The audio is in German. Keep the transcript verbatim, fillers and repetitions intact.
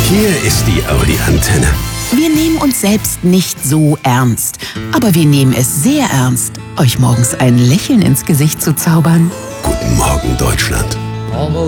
Hier ist die Audi-Antenne. Wir nehmen uns selbst nicht so ernst, aber wir nehmen es sehr ernst, euch morgens ein Lächeln ins Gesicht zu zaubern. Guten Morgen, Deutschland.